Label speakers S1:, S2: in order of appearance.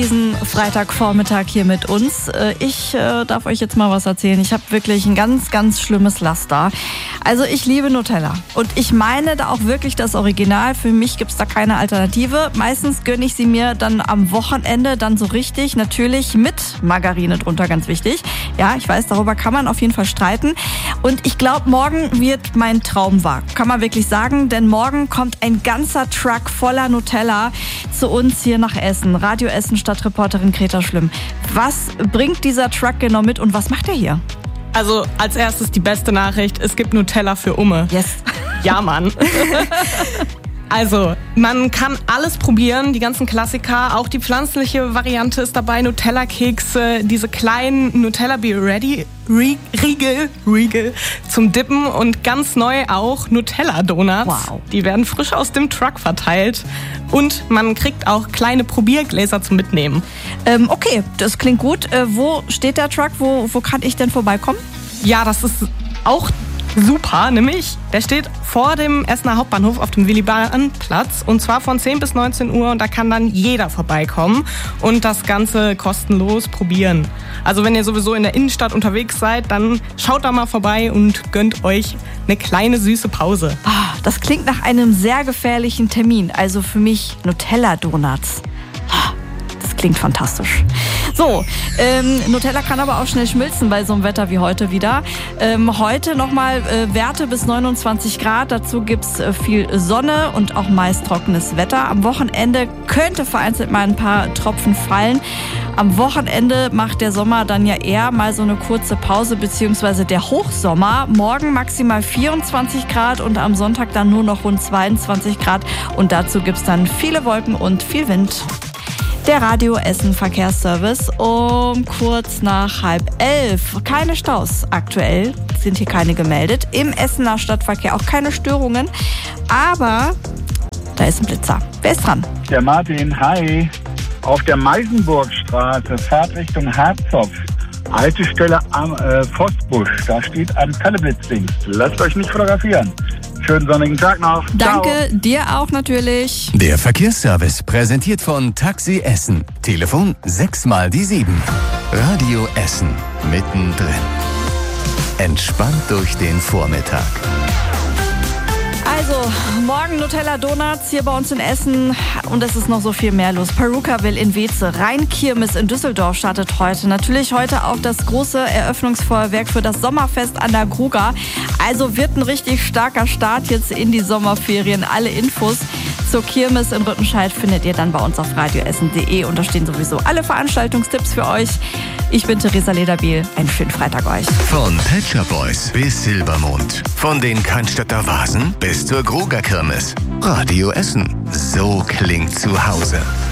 S1: Diesen Freitagvormittag hier mit uns. Ich darf euch jetzt mal was erzählen. Ich habe wirklich ein ganz, ganz schlimmes Laster. Also ich liebe Nutella und ich meine da auch wirklich das Original. Für mich gibt's da keine Alternative. Meistens gönne ich sie mir dann am Wochenende dann so richtig, natürlich mit Margarine drunter, ganz wichtig. Ja, ich weiß, darüber kann man auf jeden Fall streiten. Und ich glaube, morgen wird mein Traum wahr. Kann man wirklich sagen, denn morgen kommt ein ganzer Truck voller Nutella zu uns hier nach Essen. Radio Essen, Stadtreporterin Greta Schlimm. Was bringt dieser Truck genau mit und was macht er hier?
S2: Also als erstes die beste Nachricht, es gibt Nutella für Umme.
S1: Yes.
S2: Ja, Mann. Also, man kann alles probieren, die ganzen Klassiker. Auch die pflanzliche Variante ist dabei, Nutella-Kekse, diese kleinen Nutella Be Ready Riegel zum Dippen und ganz neu auch Nutella-Donuts.
S1: Wow.
S2: Die werden frisch aus dem Truck verteilt und man kriegt auch kleine Probiergläser zum Mitnehmen.
S1: Okay, das klingt gut. Wo steht der Truck? Wo kann ich denn vorbeikommen?
S2: Ja, das ist auch super, nämlich der steht vor dem Essener Hauptbahnhof auf dem Willy-Brandt-Platz und zwar von 10 bis 19 Uhr und da kann dann jeder vorbeikommen und das Ganze kostenlos probieren. Also wenn ihr sowieso in der Innenstadt unterwegs seid, dann schaut da mal vorbei und gönnt euch eine kleine süße Pause.
S1: Ah, das klingt nach einem sehr gefährlichen Termin, also für mich Nutella-Donuts. Das klingt fantastisch. So, Nutella kann aber auch schnell schmilzen bei so einem Wetter wie heute wieder. Heute nochmal Werte bis 29 Grad. Dazu gibt's viel Sonne und auch meist trockenes Wetter. Am Wochenende könnte vereinzelt mal ein paar Tropfen fallen. Am Wochenende macht der Sommer dann ja eher mal so eine kurze Pause, beziehungsweise der Hochsommer. Morgen maximal 24 Grad und am Sonntag dann nur noch rund 22 Grad. Und dazu gibt's dann viele Wolken und viel Wind. Der Radio Essen Verkehrsservice um kurz nach 10:30. Keine Staus aktuell, sind hier keine gemeldet. Im Essener Stadtverkehr auch keine Störungen. Aber da ist ein Blitzer. Wer ist dran?
S3: Der Martin, hi. Auf der Meisenburgstraße, Fahrtrichtung Herzopf. Haltestelle am Forstbusch. Da steht ein Pelleblitzdienst. Lasst euch nicht fotografieren. Schönen sonnigen Tag noch.
S1: Danke,
S3: Ciao.
S1: dir auch natürlich.
S4: Der Verkehrsservice präsentiert von Taxi Essen. Telefon 6x7. Radio Essen. Mittendrin. Entspannt durch den Vormittag.
S1: Also, morgen Nutella Donuts hier bei uns in Essen und es ist noch so viel mehr los. Perukaville in Weeze, Rheinkirmes in Düsseldorf startet heute. Natürlich heute auch das große Eröffnungsfeuerwerk für das Sommerfest an der Gruga. Also wird ein richtig starker Start jetzt in die Sommerferien. Alle Infos zur Kirmes in Rüttenscheid findet ihr dann bei uns auf radioessen.de und da stehen sowieso alle Veranstaltungstipps für euch. Ich bin Theresa Lederbiel. Einen schönen Freitag euch.
S4: Von Pet Shop Boys bis Silbermond. Von den Cannstatter Vasen bis zur Gruger Kirmes. Radio Essen. So klingt zu Hause.